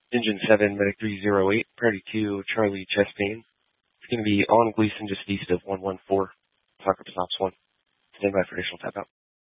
Engine 7, Medic 308, priority 2, Charlie chest pain. It's going to be on Gleason just east of 114. Talk up stops 1. Stand by for additional tap out.